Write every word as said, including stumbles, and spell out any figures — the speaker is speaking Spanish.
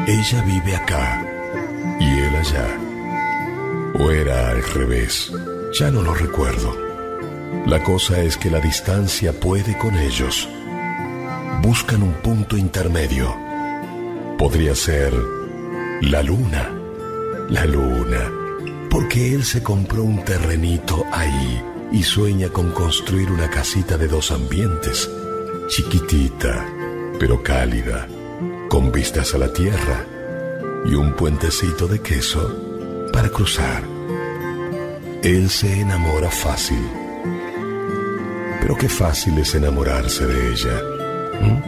Ella vive acá y él allá. O era al revés, ya no lo recuerdo. La cosa es que la distancia puede con ellos. Buscan un punto intermedio. Podría ser la luna. La luna. Porque él se compró un terrenito ahí y sueña con construir una casita de dos ambientes. Chiquitita, pero cálida, con vistas a la tierra y un puentecito de queso para cruzar. Él se enamora fácil. Pero qué fácil es enamorarse de ella. ¿Mm?